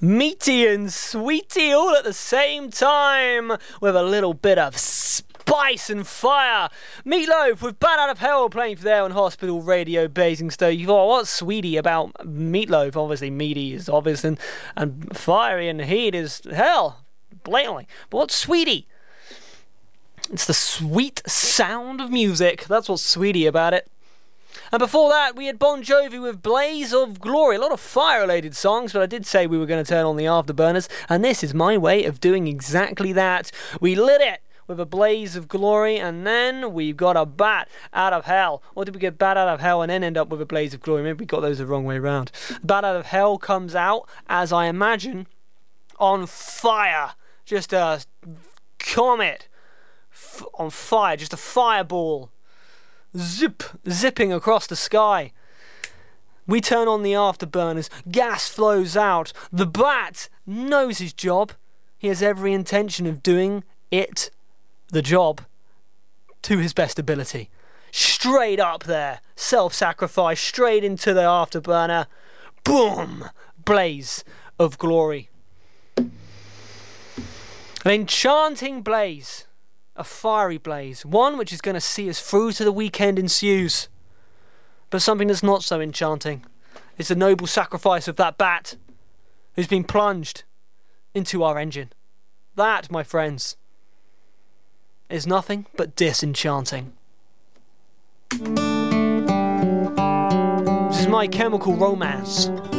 Meaty and sweety all at the same time, with a little bit of spice and fire. Meatloaf with Bat Out of Hell playing for there on Hospital Radio Basingstoke. You thought, what's sweetie about Meatloaf? Obviously meaty is obvious, and fiery and heat is hell, blatantly. But what's sweetie? It's the sweet sound of music. That's what's sweetie about it. And before that, we had Bon Jovi with Blaze of Glory. A lot of fire-related songs, but I did say we were going to turn on the afterburners, and this is my way of doing exactly that. We lit it with a Blaze of Glory, and then we've got a Bat Out of Hell. Or did we get Bat Out of Hell and then end up with a Blaze of Glory? Maybe we got those the wrong way around. Bat Out of Hell comes out, as I imagine, on fire. Just a comet on fire, just a fireball. Zipping across the sky. We turn on the afterburners, gas flows out. The Bat knows his job. He has every intention of doing the job, to his best ability. Straight up there, self-sacrifice, straight into the afterburner. Boom! Blaze of Glory. An enchanting blaze. A fiery blaze, one which is going to see us through to the weekend ensues. But something that's not so enchanting is the noble sacrifice of that bat who's been plunged into our engine. That, my friends, is nothing but disenchanting. This is My Chemical Romance.